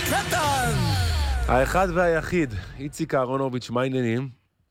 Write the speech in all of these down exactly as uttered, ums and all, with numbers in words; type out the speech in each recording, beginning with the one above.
קטן. האחד והיחיד, איציק אהרונוביץ', מה העניינים?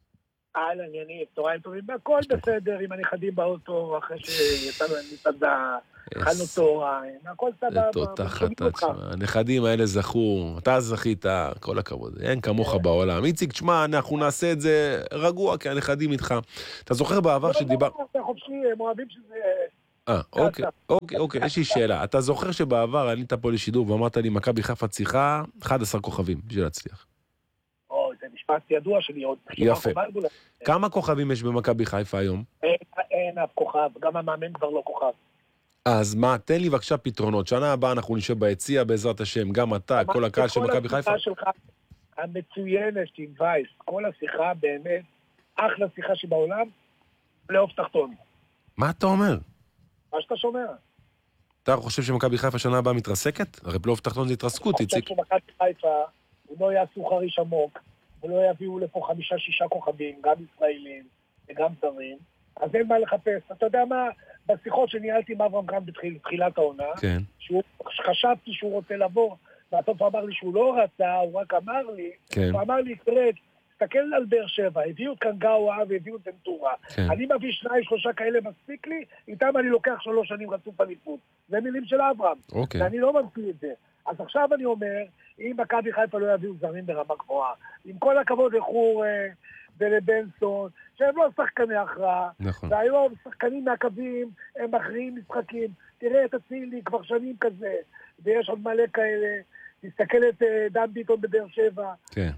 על עניינים, תוריים טובים, הכל בסדר, עם הנכדים באוטו, אחרי שיצאנו מסעדה, אכלנו תורה, הכל סבבה. הנכדים האלה זכו, אתה זכית, כל הכבוד, אין כמוך בעולם. איציק, תשמע, אנחנו נעשה את זה רגוע, כי הנכדים איתך. אתה זוכר בעבר שדיבר... לא, לא, אתה חופשי, הם אוהבים שזה... אה, אוקיי, אוקיי, אוקיי, יש לי שאלה. אתה זוכר שבעבר עלית פה לשידור ואמרת לי, מכבי חיפה צריכה אחד עשר כוכבים בשביל להצליח. או, זה משפט ידוע שלי עוד. יפה. כמה כוכבים יש במכבי חיפה היום? אין אף כוכב, גם המאמן כבר לא כוכב. אז מה, תן לי בבקשה פתרונות. שנה הבאה אנחנו נשב ביציע בעזרת השם, גם אתה, כל הקהל של מכבי חיפה. כל השיחה שלך המצוינת עם וייס, כל השיחה באמת, אחלה שיחה שבעולם, פלייאוף תחתון. מה אתה אומר? מה שאתה שומע. אתה חושב שמכבי חיפה שנה הבאה מתרסקת? הרי פלייאוף תחתון זה התרסקות, איציק. אני חושב שמכבי חיפה, הוא לא יעשו חריש עמוק, ולא יביאו לפה חמישה, שישה כוכבים, גם ישראלים וגם זרים, אז אין מה לחפש. אתה יודע מה, בשיחות שניהלתי עם אברהם כאן בתחילת העונה, כן. שהוא, חשבתי שהוא רוצה לבוא, והסוף אמר לי שהוא לא רצה, הוא רק אמר לי, כן. הוא אמר לי, תראה, תסתכל על באר שבע, הביאו את קנגאווה והביאו את בנטורה. כן. אני מביא שניים, שלושה כאלה מספיק לי, איתם אני לוקח שלוש שנים רצוף אליפות. זה מילים של אברהם. אוקיי. ואני לא ממציא את זה. אז עכשיו אני אומר, אם מכבי חיפה לא יביאו זרים ברמה גבוהה, עם כל הכבוד לחור ולבנסון, שהם לא שחקני הכרעה, נכון. והיום שחקנים מהקווים, הם מכריעים משחקים. תראה את הצילי כבר שנים כזה, ויש עוד מלא כאלה. תסתכל את דן ביטון בבאר שבע, כן.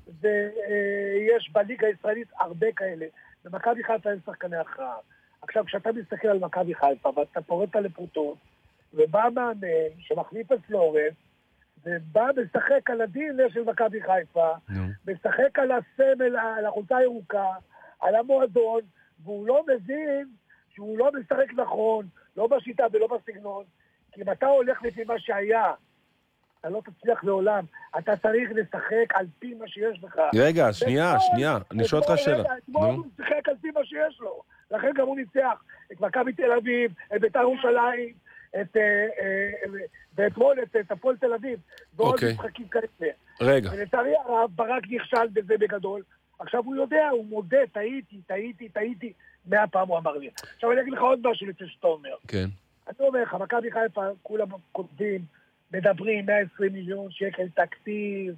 ויש בליגה הישראלית הרבה כאלה. במכבי חיפה אין שחקני הכרעה. עכשיו, כשאתה מסתכל על מכבי חיפה, ואתה פורט על לפרוטות, ובא מאמן שמחליף את פלורנס, ובא משחק על הדין של מכבי חיפה, משחק על הסמל, על החולצה הירוקה, על המועדון, והוא לא מבין שהוא לא משחק נכון, לא בשיטה ולא בסגנון, כי אם אתה הולך לפי מה שהיה, אתה לא תצליח לעולם, אתה צריך לשחק על פי מה שיש לך. רגע, שנייה, שנייה, אני שואל אותך שאלה. אתמול הוא משחק על פי מה שיש לו, לכן גם הוא ניצח את מכבי תל אביב, את בית"ר ירושלים, ואתמול את הפועל תל אביב, ועוד משחקים כאלה. רגע. ולצערי הרב, ברק נכשל בזה בגדול. עכשיו הוא יודע, הוא מודה, טעיתי, טעיתי, טעיתי, מאה פעם הוא אמר לי. עכשיו אני אגיד לך עוד משהו לפני שאתה אומר. כן. אני אומר לך, מכבי חיפה, כולם כותבים, מדברים מאה ועשרים מיליון שקל תקציב,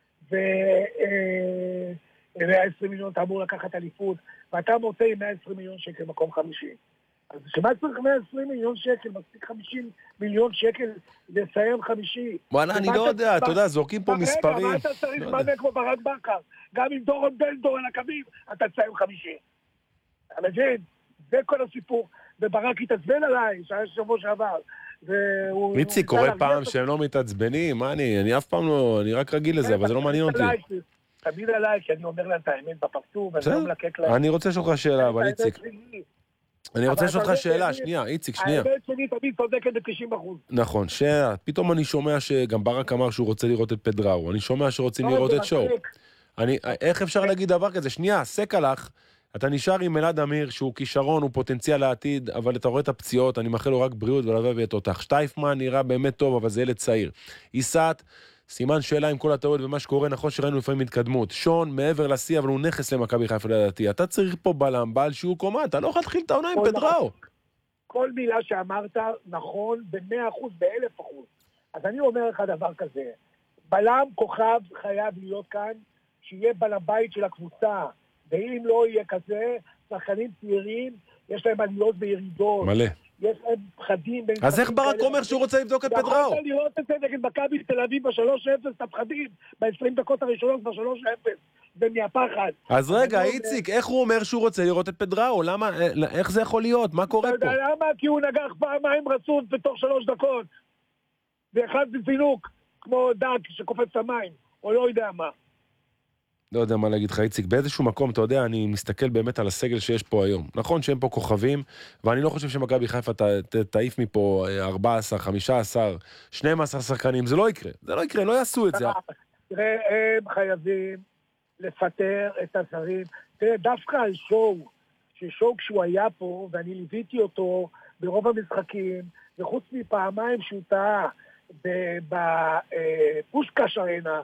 ו-מאה ועשרים מיליון אתה אמור לקחת אליפות, ואתה מוצא עם מאה ועשרים מיליון שקל מקום חמישי. אז שמה צריך מאה ועשרים מיליון שקל, מספיק חמישים מיליון שקל לסיים חמישי. וואלה, אני לא יודע, אתה יודע, זורקים פה מספרים. רגע, מה אתה צריך מאמן כמו ברק בכר? גם עם דורון בלדור על הקווים, אתה תסיים חמישי. אתה מבין? זה כל הסיפור. וברק התעצבן עליי, שהיה שבוע שעבר. איציק, קורא פעם שהם לא מתעצבנים, מה אני, אני אף פעם לא, אני רק רגיל לזה, אבל זה לא מעניין אותי. תמיד עליי, כי אני אומר להם את האמת בפרצוף, ואני לא מלקק להם. אני רוצה לשאול לך שאלה, אבל איציק. אני רוצה לשאול לך שאלה, שנייה, איציק, שנייה. האמת שלי תמיד צודקת ב-תשעים אחוז. נכון, שפתאום אני שומע שגם ברק אמר שהוא רוצה לראות את פדראו, אני שומע שרוצים לראות את שואו. איך אפשר להגיד דבר כזה? שנייה, סק הלך. אתה נשאר עם אלעד אמיר, שהוא כישרון, הוא פוטנציאל לעתיד, אבל אתה רואה את הפציעות, אני מאחל לו רק בריאות ולבוא ואת אותך. שטייפמן נראה באמת טוב, אבל זה ילד צעיר. איסת, סימן שאלה עם כל הטעות ומה שקורה, נכון שראינו לפעמים התקדמות. שון, מעבר לשיא, אבל הוא נכס למכבי חיפה לדעתי. אתה צריך פה בלם, בעל שיעור קומה, אתה לא יכול להתחיל את העונה עם פדראו. כל מילה שאמרת נכון ב-מאה אחוז, ב-אלף אחוז. אז אני אומר לך דבר כזה, בלם כוכב חייב להיות כאן, שיהיה בלם בית של הקבוצה. ואם לא יהיה כזה, שחקנים צעירים, יש להם עליות וירידות. מלא. יש להם פחדים. אז איך ברק אומר שהוא רוצה לבדוק את פדראו? יכולת לראות את זה נגד מכבי תל אביב ב-שלוש אפס, את הפחדים, ב-עשרים דקות הראשונות ב-שלוש אפס, ומהפחד. אז רגע, איציק, איך הוא אומר שהוא רוצה לראות את פדראו? למה, איך זה יכול להיות? מה קורה פה? אתה יודע למה? כי הוא נגח פעמיים רצוף בתוך שלוש דקות. ואחד בפינוק, כמו דג שקופץ המים, או לא יודע מה. לא יודע מה להגיד לך, איציק, באיזשהו מקום, אתה יודע, אני מסתכל באמת על הסגל שיש פה היום. נכון שהם פה כוכבים, ואני לא חושב שמכבי חיפה תעיף מפה ארבע עשרה, חמישה עשר, שנים עשר שחקנים, זה לא יקרה. זה לא יקרה, לא יעשו את זה. תראה, הם חייבים לפטר את הזרים. תראה, דווקא על שואו, ששואו כשהוא היה פה, ואני ליוויתי אותו ברוב המשחקים, וחוץ מפעמיים שהוא טעה, בפושקש ארנה,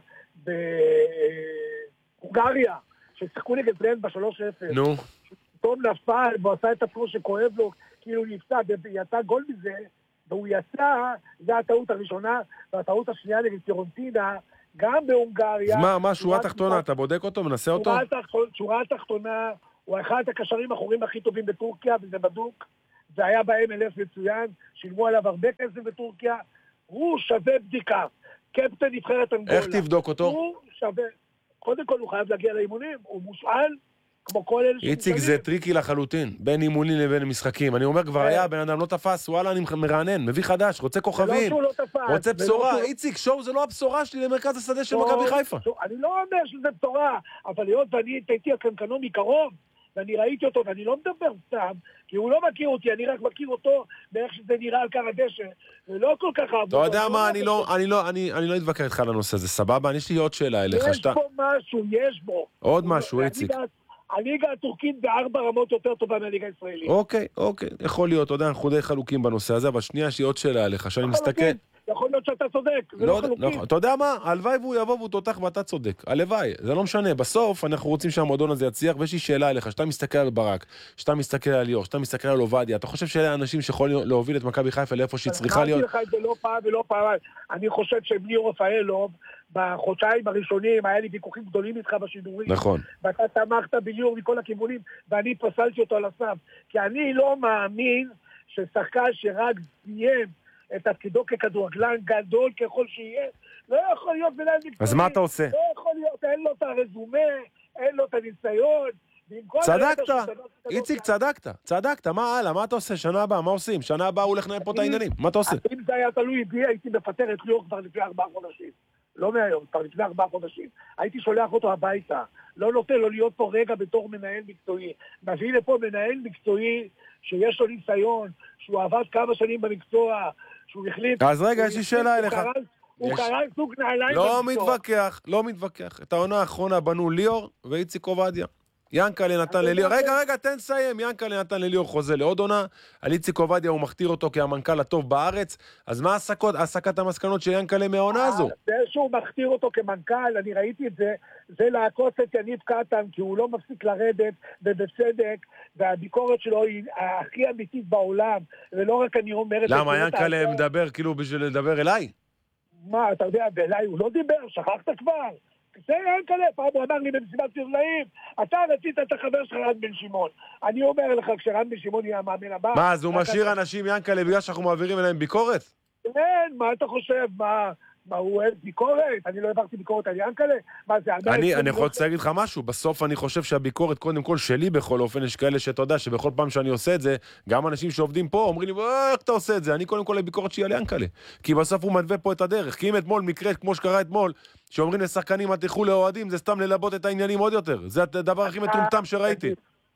בהונגריה, ששיחקו נגד ברנד ב-שלוש אפס. נו. פתאום נפל, והוא עשה את הפרו שכואב לו, כאילו הוא נפצע, ויצא גול מזה, והוא יצא, זו הטעות הראשונה, והטעות השנייה נגד פיורנטינה, גם בהונגריה. אז מה, מה, שורה תחתונה, אתה בודק אותו, מנסה אותו? שורה תחתונה, הוא אחד הקשרים האחוריים הכי טובים בטורקיה, וזה בדוק, זה היה ב-אם אל אס מצוין, שילמו עליו הרבה כסף בטורקיה, הוא שווה בדיקה, קפטן נבחרת אנגולה. איך תבדוק אותו? הוא שווה, קודם כל הוא חייב להגיע לאימונים, הוא מושאל, כמו כל אלה שמושאלים. איציק, זה טריקי לחלוטין, בין אימונים לבין משחקים. אני אומר, כבר היה, בן אדם לא תפס, וואלה, אני מרענן, מביא חדש, רוצה כוכבים, רוצה בשורה. איציק, שואו, זה לא הבשורה שלי למרכז השדה של מכבי חיפה. אני לא אומר שזה בשורה, אבל היות ואני הייתי הקנקנו מקרוב, ואני ראיתי אותו, ואני לא מדבר סתם, כי הוא לא מכיר אותי, אני רק מכיר אותו באיך שזה נראה על קר הדשא, ולא כל כך אהבו. אתה יודע מה, אני לא, אני לא, אני, אני לא אתווכח איתך על הנושא הזה, סבבה? יש לי עוד שאלה אליך. יש פה משהו, יש בו. עוד משהו, איציק. הליגה הטורקית בארבע רמות יותר טובה מהליגה הישראלית. אוקיי, אוקיי, יכול להיות, אתה יודע, אנחנו די חלוקים בנושא הזה, אבל שנייה, יש לי עוד שאלה אליך, שאני מסתכל... יכול להיות שאתה צודק, זה לא חלוקים. אתה יודע מה? הלוואי והוא יבוא והוא תותח ואתה צודק. הלוואי, זה לא משנה. בסוף אנחנו רוצים שהמועדון הזה יצליח, ויש לי שאלה אליך, שאתה מסתכל על ברק, שאתה מסתכל על ליאור, שאתה מסתכל על עובדיה, אתה חושב שאלה האנשים שיכולים להוביל את מכבי חיפה לאיפה שהיא צריכה להיות? אני לך את זה לא פעם ולא פעם. אני חושב שבליאור רפאלוב, בחודשיים הראשונים, היה לי ויכוחים גדולים איתך בשידורים. נכון. ואתה תמכת בליאור מכל הכיוונים, ואני פסלתי אותו על הסף. כי אני לא מאמין ששחקן שרק סיים את תפקידו ככדורגלן גדול ככל שיהיה, לא יכול להיות מנהל מקצועי. אז מה אתה עושה? לא יכול להיות, אין לו את הרזומה, אין לו את הניסיון. צדקת, איציק, צדקת, צדקת, מה הלאה, מה אתה עושה? שנה הבאה, מה עושים? שנה הבאה הוא הולך לנהל פה את העניינים, מה אתה עושה? אם זה היה תלוי בי, הייתי מפטר את ליאור כבר לפני ארבעה חודשים. לא מהיום, כבר לפני ארבעה חודשים. הייתי שולח אותו הביתה. לא נותן לו להיות פה רגע בתור מנהל מקצועי. מביא לפה מנהל מקצועי שיש לו ניסיון, שהוא עבד כמה שנים במקצוע, שהוא החליט... אז רגע, יש לי שאלה אליך. הוא קרא סוג נעליים לא מתווכח, לא מתווכח. את העונה האחרונה בנו ליאור ואיציק עובדיה. ינקלה נתן לליאור, רגע, רגע, תן סיים, ינקלה נתן לליאור חוזה לעוד עונה, על איציק עובדיה הוא מכתיר אותו כהמנכ"ל הטוב בארץ, אז מה הסקת המסקנות של ינקלה מהעונה הזו? זה שהוא מכתיר אותו כמנכ"ל, אני ראיתי את זה, זה לעקוץ את יניב קטן, כי הוא לא מפסיק לרדת, ובצדק, והביקורת שלו היא הכי אמיתית בעולם, ולא רק אני אומרת... למה, ינקלה מדבר כאילו בשביל לדבר אליי? מה, אתה יודע, אליי הוא לא דיבר, שכחת כבר. זה ינקלה, פעם הוא אמר לי במסיבת עיתונאים, אתה רצית את החבר שלך רן בן שמעון. אני אומר לך, כשרן בן שמעון יהיה המאמן הבא... מה, אז הוא משאיר אנשים ינקלה בגלל שאנחנו מעבירים אליהם ביקורת? כן, מה אתה חושב? מה... מה, הוא אוהב ביקורת? אני לא העברתי ביקורת על ינקלה? מה זה? אני, אני יכול להגיד לך משהו, בסוף אני חושב שהביקורת קודם כל שלי בכל אופן, יש כאלה שאתה יודע שבכל פעם שאני עושה את זה, גם אנשים שעובדים פה אומרים לי, איך אתה עושה את זה? אני קודם כל הביקורת שלי על ינקלה, כי בסוף הוא מדווה פה את הדרך, כי אם אתמול מקרה כמו שקרה אתמול, שאומרים לשחקנים, אל תלכו לאוהדים, זה סתם ללבות את העניינים עוד יותר, זה הדבר הכי מטומטם שראיתי.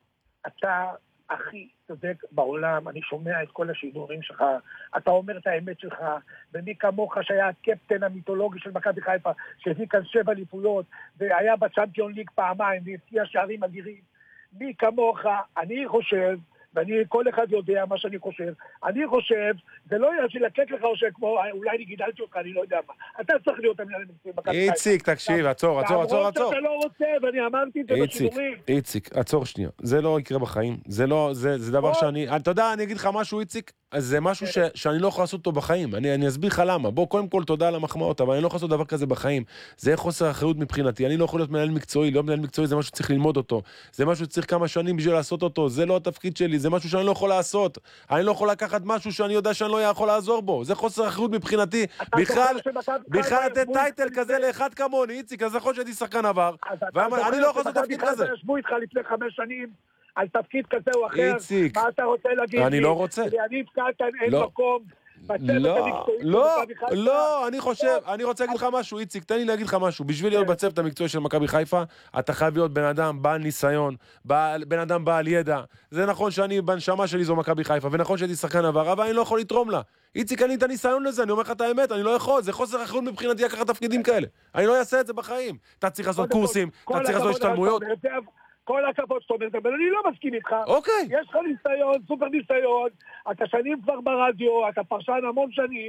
אתה הכי צודק בעולם, אני שומע את כל השידורים שלך, אתה אומר את האמת שלך, ומי כמוך שהיה הקפטן המיתולוגי של מכבי חיפה, שהביא כאן שבע ליפויות, והיה בצ'מפיון ליג פעמיים, והפקיע שערים אדירים. מי כמוך, אני חושב, ואני, כל אחד יודע מה שאני חושב, אני חושב, זה לא יהיה שלקק לך או שכמו, אולי אני גידלתי אותך, אני לא יודע מה. אתה צריך להיות המנהל מקצועי מכבי חיפה. איציק, תקשיב, עצור, עצור, עצור, עצור. למרות שאתה לא רוצה, ואני אמרתי את זה בשידורים. איציק, עצור שנייה. זה לא יקרה בחיים. זה לא, זה, זה דבר שאני, אתה יודע, אני אגיד לך משהו, איציק, זה משהו ש, שאני לא יכול לעשות אותו בחיים. אני, אני אסביר לך למה. בוא, קודם כל, תודה על המחמאות, אבל אני לא יכול לעשות דבר כזה בחיים. זה חוסר אחריות מבחינתי. אני לא יכול להיות מנהל מקצועי. לא מנהל מקצועי, זה משהו שצריך ללמוד אותו. זה משהו שצריך כמה שנים בשביל לעשות אותו. זה לא התפקיד שלי. זה משהו שאני לא יכול לעשות. אני לא יכול לקחת משהו שאני יודע שאני לא יכול לעזור בו. זה חוסר אחריות מבחינתי. בכלל, בכלל לתת טייטל כזה לאחד כמוני, איציק, אז יכול שהייתי שחקן עבר. ואני לא יכול לעשות תפקיד כזה. ישבו איתך לפני חמש שנים על תפקיד כזה או אחר. איציק, מה אתה רוצה להגיד? אני לא רוצה. ליניב קטן אין מקום. לא, לא, לא, אני חושב, אני רוצה להגיד לך משהו, איציק, תן לי להגיד לך משהו, בשביל להיות בצוות המקצועי של מכבי חיפה, אתה חייב להיות בן אדם בעל ניסיון, בן אדם בעל ידע. זה נכון שאני, בנשמה שלי זו מכבי חיפה, ונכון שהייתי שחקן עבר, אבל אני לא יכול לתרום לה. איציק, אני את הניסיון לזה, אני אומר לך את האמת, אני לא יכול, זה חוסר אחריות מבחינתי לקחת תפקידים כאלה. אני לא אעשה את זה בחיים. אתה צריך לעשות קורסים, אתה צריך לעשות השתלמויות. כל הכבוד שאתה אומר, אבל אני לא מסכים איתך. אוקיי. יש לך ניסיון, סופר ניסיון, אתה שנים כבר ברדיו, אתה פרשן המון שנים,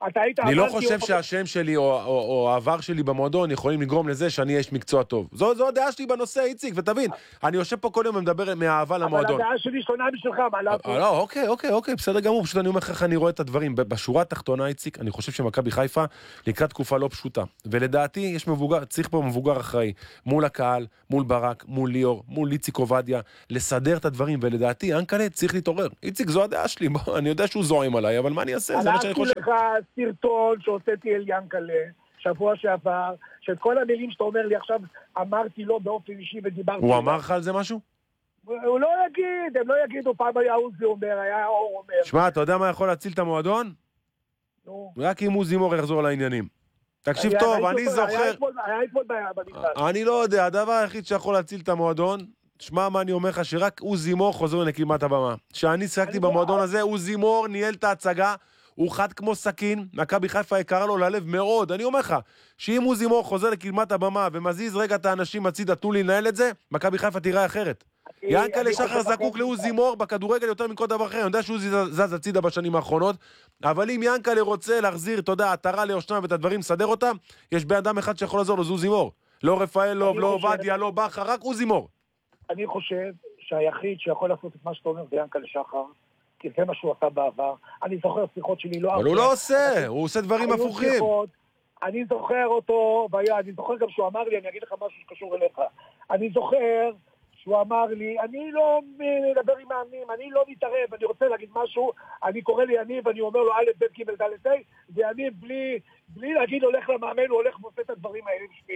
אתה היית... אני לא חושב שהשם שלי או, או, או העבר שלי במועדון יכולים לגרום לזה שאני יש מקצוע טוב. זו, זו הדעה שלי בנושא, איציק, ותבין, אני יושב פה כל יום ומדבר מהאהבה למועדון. אבל הדעה שלי שונה בשבילך, מה לא? לא, אוקיי, אוקיי, אוקיי, בסדר גמור, פשוט אני אומר לך, אני רואה את הדברים. בשורה התחתונה, איציק, אני חושב שמכבי חיפה לקראת תקופה לא פשוטה. ולדעתי, יש מבוגר, צריך פה מבוגר אחראי, מול הקהל, מול ברק, מול ליאור, מול איציק עובדיה, לסדר את הדברים, ולדעתי, ינקלה צריך להתעורר. איציק, זו הדעה שלי, אני יודע שהוא זועם עליי, אבל מה אני אעשה? זה מה שאני חושב. לך סרטון שהוצאתי אל ינקלה, שבוע שעבר, שאת כל המילים שאתה אומר לי עכשיו, אמרתי לו באופן אישי ודיברתי. הוא אמר לך על זה משהו? הוא לא יגיד, הם לא יגידו, פעם היה עוזי אומר, היה אור אומר. שמע, אתה יודע מה יכול להציל את המועדון? נו. רק אם עוזי מור יחזור לעניינים. תקשיב טוב, אני זוכר... היה אתמול במגרש. אני לא יודע, הדבר היחיד שיכול להציל את המועדון, שמע מה אני אומר לך, שרק עוזי מור חוזר לנקימת הבמה. שאני שיחקתי במועדון הזה, עוזי מור ניהל את ההצגה, הוא חד כמו סכין, מכבי חיפה יקרה לו ללב מאוד. אני אומר לך, שאם עוזי מור חוזר לקדמת הבמה ומזיז רגע את האנשים הצידה, תנו לי לנהל את זה, מכבי חיפה תיראה אחרת. ינקלה שחר זקוק לעוזי מור בכדורגל יותר מכל דבר אחר. אני יודע שעוזי זז הצידה בשנים האחרונות, אבל אם ינקלה רוצה להחזיר, אתה יודע, עטרה ליושנה ואת הדברים, סדר אותם, יש בן אדם אחד שיכול לעזור לו, זה עוזי מור. לא רפאלוב, לא עובדיה, לא בכר, רק עוזי מור. אני חושב שהיחיד שיכול לעשות את מה שאתה אומר זה ינקלה שחר, כי זה מה שהוא עשה בעבר. אני זוכר שיחות שלי, לא... אבל הוא לא עושה, הוא עושה דברים הפוכים. אני זוכר אותו, ואני זוכר גם שהוא אמר לי, אני אגיד לך משהו שקשור אליך. אני זוכר שהוא אמר לי, אני לא מדבר עם מאמנים, אני לא מתערב, אני רוצה להגיד משהו, אני קורא לי יניב, ואני אומר לו א' ב' ג' ד' ה', ויניב בלי, בלי להגיד הולך למאמן, הוא הולך ועושה את הדברים האלה בשביל.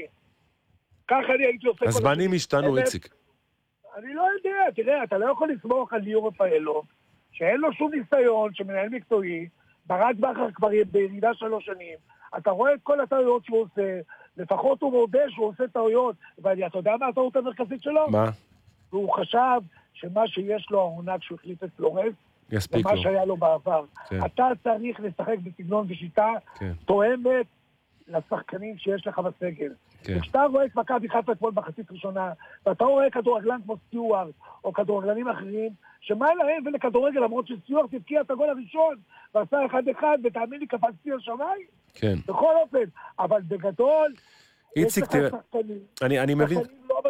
ככה אני הייתי עושה... הזמנים השתנו, איציק. אני לא יודע, תראה, אתה לא יכול לסמוך על ליאור רפאלוב, שאין לו שום ניסיון, שמנהל מקצועי, ברק בכר כבר בירידה שלוש שנים, אתה רואה את כל הטעויות שהוא עושה, לפחות הוא מודה שהוא עושה טעויות, ואתה יודע מה הטעות המרכזית שלו? מה? והוא חשב שמה שיש לו העונה כשהוא החליף את פלורס, יספיק ומה לו. שהיה לו בעבר. כן. אתה צריך לשחק בסגנון ושיטה, כן. תואמת לשחקנים שיש לך בסגל. כן. וכשאתה רואה את מכבי חיפה אתמול בחצית ראשונה, ואתה רואה כדורגלן כמו סטיוארט, או כדורגלנים אחרים, שמה להם ולכדורגל, למרות שסטיוארט הבקיע את הגול הראשון, ועשה אחד אחד, ותאמין לי, קפצתי על שמיים. כן. בכל אופן, אבל בגדול, איציק, תראה, אני, אני מבין,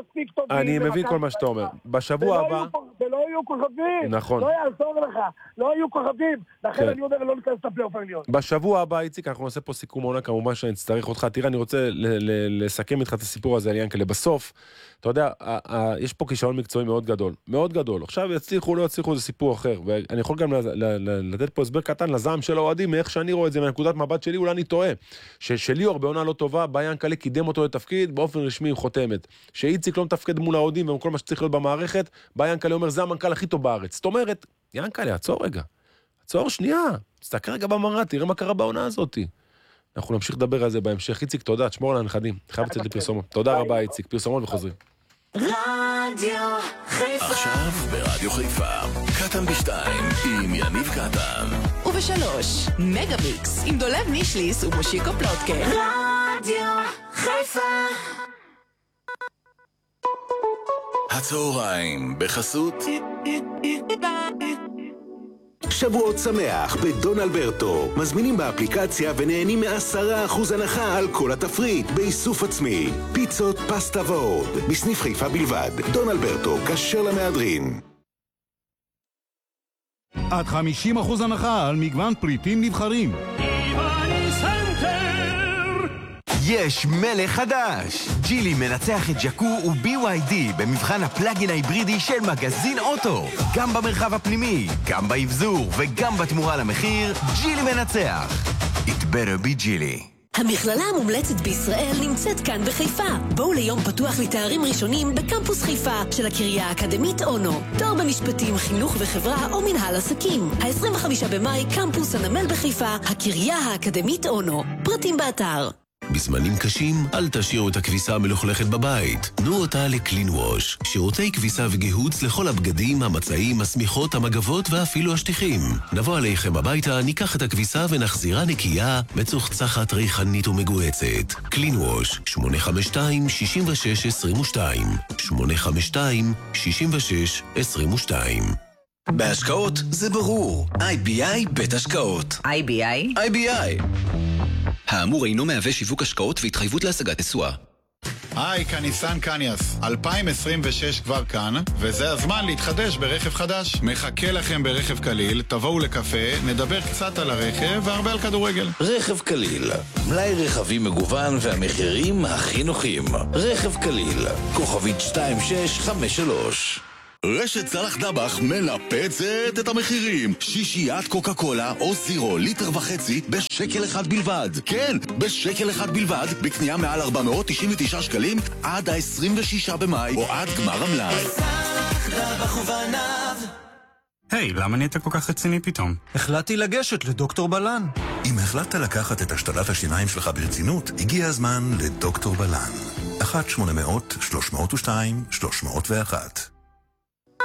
אני מבין כל מה שאתה אומר. בשבוע הבא... ולא יהיו כוכבים. נכון. לא יעזור לך. לא יהיו כוכבים. לכן אני אומר, לא ניכנס לפלייאוף העליון. בשבוע הבא, איציק, אנחנו נעשה פה סיכום עונה, כמובן שאני אצטרך אותך. תראה, אני רוצה לסכם איתך את הסיפור הזה על ינקלה. בסוף, אתה יודע, יש פה כישרון מקצועי מאוד גדול. מאוד גדול. עכשיו יצליחו, לא יצליחו, זה סיפור אחר. ואני יכול גם לתת פה הסבר קטן לזעם של האוהדים, מאיך שאני רואה את זה, מנקודת מבט שלי, אולי אני טועה. שליאור בעונה לא טובה, בא ינקלה קידם אותו לתפקיד באופן רשמי עם חותמת. שאיציק לא מתפקד מול האוהדים וכל מה שצריך להיות במערכת, בא ינקלה אומר, זה המנכ"ל הכי טוב בארץ. זאת אומרת, ינקלה, עצור רגע. עצור שנייה. תסתכל רגע במראה, תראה מה קרה בעונה הזאת. אנחנו נמשיך לדבר על זה בהמשך. איציק, תודה, תשמור על הנכדים. חייב לצאת לפרסומות. תודה רבה, איציק. פרסומות וחוזרים. רדיו חיפה. עכשיו ברדיו חיפה. קטן בשתיים עם יניב קטן. ובשלוש, מגה מיקס עם דולב נישליס ומושיקו פלוטקה. רדיו חיפה. הצהריים בחסות שבועות שמח בדון אלברטו. מזמינים באפליקציה ונהנים מעשרה אחוז הנחה על כל התפריט באיסוף עצמי. פיצות, פסטה ועוד. בסניף חיפה בלבד. דון אלברטו, כשר למהדרין. עד חמישים אחוז הנחה על מגוון פריטים נבחרים. יש מלך חדש! ג'ילי מנצח את ג'קו ו-בי וואי די במבחן הפלאגין ההיברידי של מגזין אוטו. גם במרחב הפנימי, גם באבזור וגם בתמורה למחיר, ג'ילי מנצח. It better be ג'ילי. המכללה המומלצת בישראל נמצאת כאן בחיפה. בואו ליום פתוח לתארים ראשונים בקמפוס חיפה של הקריה האקדמית אונו. תואר במשפטים, חינוך וחברה או מנהל עסקים. ה-עשרים וחמישה במאי, קמפוס הנמל בחיפה, הקריה האקדמית אונו. פרטים באתר. בזמנים קשים, אל תשאירו את הכביסה המלוכלכת בבית. תנו אותה לקלין ווש. שירותי כביסה וגיהוץ לכל הבגדים, המצעים, השמיכות, המגבות ואפילו השטיחים. נבוא עליכם הביתה, ניקח את הכביסה ונחזירה נקייה, מצוחצחת, ריחנית ומגועצת. קלין ווש, שמונה חמש שתיים שש שש עשרים ושתיים. שמונה חמש שתיים שש שש עשרים ושתיים. בהשקעות זה ברור. איי בי איי בית השקעות. איי בי איי? איי בי איי. האמור אינו מהווה שיווק השקעות והתחייבות להשגת תשואה. היי, כאן ניסן קניאס. אלפיים עשרים ושש כבר כאן, וזה הזמן להתחדש ברכב חדש. מחכה לכם ברכב קליל, תבואו לקפה, נדבר קצת על הרכב והרבה על כדורגל. רכב קליל, מלאי רכבים מגוון והמחירים הכי נוחים. רכב קליל, כוכבית שתיים שש חמש שלוש. רשת סלח דבח מנפצת את המחירים. שישיית קוקה קולה או זירו ליטר וחצי בשקל אחד בלבד. כן, בשקל אחד בלבד, בקנייה מעל ארבע מאות תשעים ותשעה שקלים עד ה-עשרים ושישה במאי או עד גמר המלאי. סלח דבח ובניו. היי, hey, למה נהיית כל כך רציני פתאום? החלטתי לגשת לדוקטור בלן. אם החלטת לקחת את השתלת השיניים שלך ברצינות, הגיע הזמן לדוקטור בלן. אחת שמונה מאות שלוש מאות ושתיים שלוש מאות ואחת